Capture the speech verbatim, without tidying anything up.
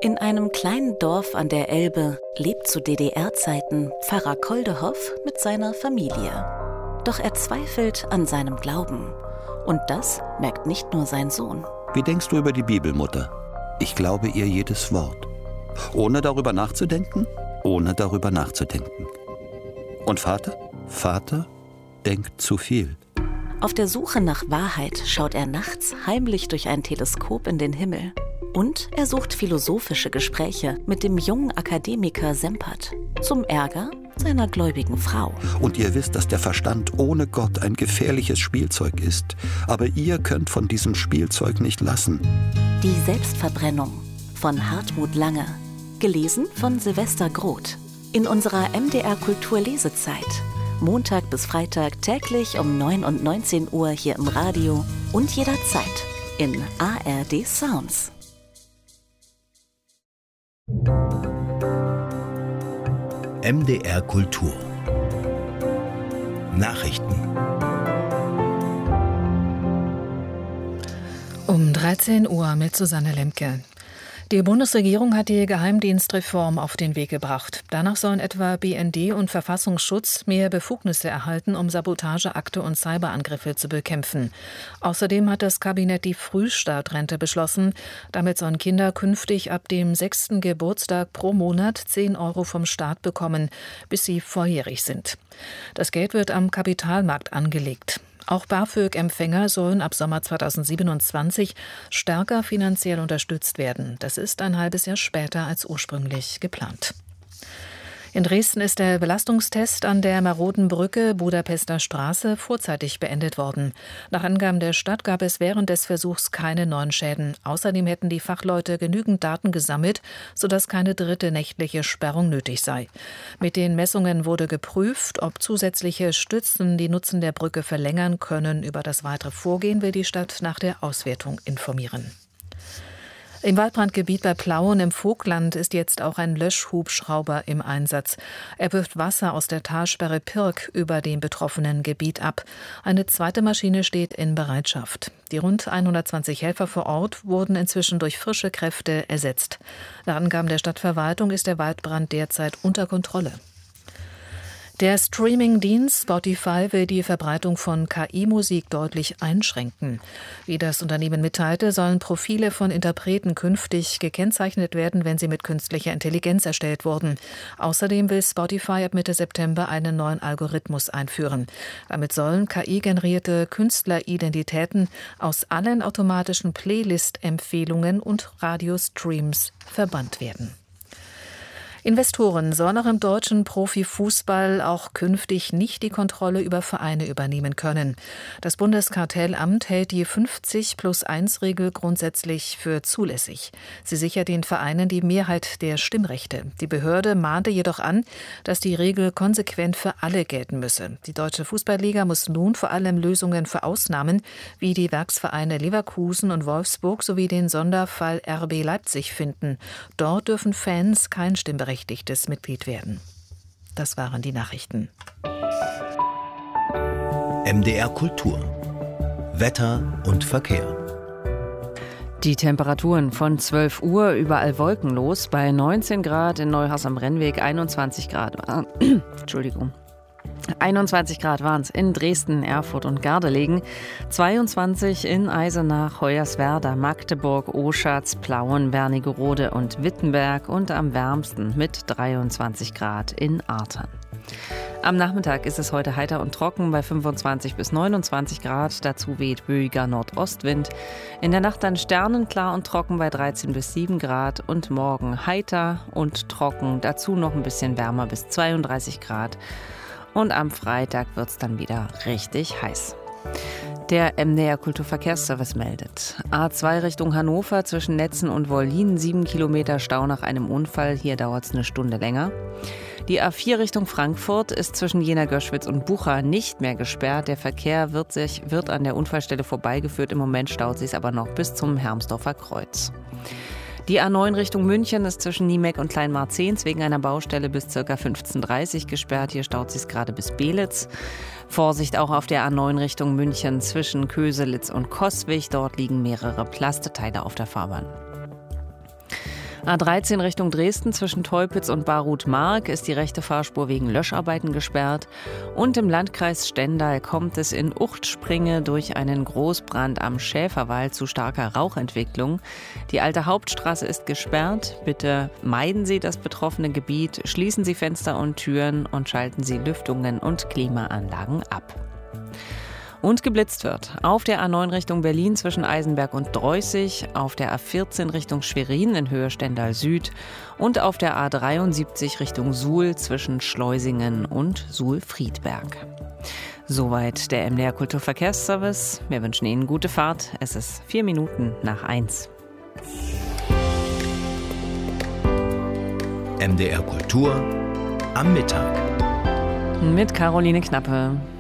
In einem kleinen Dorf an der Elbe lebt zu D D R-Zeiten Pfarrer Koldehoff mit seiner Familie. Doch er zweifelt an seinem Glauben. Und das merkt nicht nur sein Sohn. Wie denkst du über die Bibel, Mutter? Ich glaube ihr jedes Wort. Ohne darüber nachzudenken? Ohne darüber nachzudenken. Und Vater? Vater denkt zu viel. Auf der Suche nach Wahrheit schaut er nachts heimlich durch ein Teleskop in den Himmel. Und er sucht philosophische Gespräche mit dem jungen Akademiker Sempert. Zum Ärger seiner gläubigen Frau. Und ihr wisst, dass der Verstand ohne Gott ein gefährliches Spielzeug ist. Aber ihr könnt von diesem Spielzeug nicht lassen. Die Selbstverbrennung von Hartmut Lange. Gelesen von Silvester Groth. In unserer M D R Kultur Lesezeit. Montag bis Freitag täglich um neun und neunzehn Uhr hier im Radio und jederzeit in A R D Sounds. M D R Kultur Nachrichten. Um dreizehn Uhr mit Susanne Lemke. Die Bundesregierung hat die Geheimdienstreform auf den Weg gebracht. Danach sollen etwa B N D und Verfassungsschutz mehr Befugnisse erhalten, um Sabotageakte und Cyberangriffe zu bekämpfen. Außerdem hat das Kabinett die Frühstartrente beschlossen. Damit sollen Kinder künftig ab dem sechsten Geburtstag pro Monat zehn Euro vom Staat bekommen, bis sie volljährig sind. Das Geld wird am Kapitalmarkt angelegt. Auch BAföG-Empfänger sollen ab Sommer zweitausendsiebenundzwanzig stärker finanziell unterstützt werden. Das ist ein halbes Jahr später als ursprünglich geplant. In Dresden ist der Belastungstest an der maroden Brücke Budapester Straße vorzeitig beendet worden. Nach Angaben der Stadt gab es während des Versuchs keine neuen Schäden. Außerdem hätten die Fachleute genügend Daten gesammelt, sodass keine dritte nächtliche Sperrung nötig sei. Mit den Messungen wurde geprüft, ob zusätzliche Stützen die Nutzen der Brücke verlängern können. Über das weitere Vorgehen will die Stadt nach der Auswertung informieren. Im Waldbrandgebiet bei Plauen im Vogtland ist jetzt auch ein Löschhubschrauber im Einsatz. Er wirft Wasser aus der Talsperre Pirk über dem betroffenen Gebiet ab. Eine zweite Maschine steht in Bereitschaft. Die rund hundertzwanzig Helfer vor Ort wurden inzwischen durch frische Kräfte ersetzt. Nach Angaben der Stadtverwaltung ist der Waldbrand derzeit unter Kontrolle. Der Streaming-Dienst Spotify will die Verbreitung von K I-Musik deutlich einschränken. Wie das Unternehmen mitteilte, sollen Profile von Interpreten künftig gekennzeichnet werden, wenn sie mit künstlicher Intelligenz erstellt wurden. Außerdem will Spotify ab Mitte September einen neuen Algorithmus einführen. Damit sollen K I-generierte Künstleridentitäten aus allen automatischen Playlist-Empfehlungen und Radiostreams verbannt werden. Investoren sollen auch im deutschen Profifußball auch künftig nicht die Kontrolle über Vereine übernehmen können. Das Bundeskartellamt hält die fünfzig plus eins Regel grundsätzlich für zulässig. Sie sichert den Vereinen die Mehrheit der Stimmrechte. Die Behörde mahnte jedoch an, dass die Regel konsequent für alle gelten müsse. Die Deutsche Fußballliga muss nun vor allem Lösungen für Ausnahmen wie die Werksvereine Leverkusen und Wolfsburg sowie den Sonderfall R B Leipzig finden. Dort dürfen Fans kein Stimmberechtigtes Mitglied werden. Das waren die Nachrichten. M D R Kultur Wetter und Verkehr. Die Temperaturen von zwölf Uhr überall wolkenlos, bei neunzehn Grad in Neuhaus am Rennweg, einundzwanzig Grad. Äh, Entschuldigung. einundzwanzig Grad waren es in Dresden, Erfurt und Gardelegen, zweiundzwanzig in Eisenach, Hoyerswerda, Magdeburg, Oschatz, Plauen, Wernigerode und Wittenberg und am wärmsten mit dreiundzwanzig Grad in Artern. Am Nachmittag ist es heute heiter und trocken bei fünfundzwanzig bis neunundzwanzig Grad. Dazu weht böiger Nordostwind. In der Nacht dann sternenklar und trocken bei dreizehn bis sieben Grad. Und morgen heiter und trocken. Dazu noch ein bisschen wärmer bis zweiunddreißig Grad. Und am Freitag wird es dann wieder richtig heiß. Der M D R Kulturverkehrsservice meldet. A zwei Richtung Hannover zwischen Netzen und Wollin, sieben Kilometer Stau nach einem Unfall. Hier dauert es eine Stunde länger. Die A vier Richtung Frankfurt ist zwischen Jena-Göschwitz und Bucha nicht mehr gesperrt. Der Verkehr wird, sich, wird an der Unfallstelle vorbeigeführt. Im Moment staut sich aber noch bis zum Hermsdorfer Kreuz. Die A neun Richtung München ist zwischen Niemeck und Kleinmarzens wegen einer Baustelle bis ca. fünfzehn Uhr dreißig gesperrt. Hier staut sich gerade bis Belitz. Vorsicht auch auf der A neun Richtung München zwischen Köselitz und Coswig. Dort liegen mehrere Plasteteile auf der Fahrbahn. A dreizehn Richtung Dresden zwischen Teupitz und Barut-Mark ist die rechte Fahrspur wegen Löscharbeiten gesperrt. Und im Landkreis Stendal kommt es in Uchtspringe durch einen Großbrand am Schäferwald zu starker Rauchentwicklung. Die alte Hauptstraße ist gesperrt. Bitte meiden Sie das betroffene Gebiet, schließen Sie Fenster und Türen und schalten Sie Lüftungen und Klimaanlagen ab. Und geblitzt wird auf der A neun Richtung Berlin zwischen Eisenberg und Dreußig, auf der A vierzehn Richtung Schwerin in Höhe Stendal Süd und auf der A dreiundsiebzig Richtung Suhl zwischen Schleusingen und Suhl-Friedberg. Soweit der M D R Kulturverkehrsservice. Wir wünschen Ihnen gute Fahrt. Es ist vier Minuten nach eins. M D R Kultur am Mittag. Mit Caroline Knappe.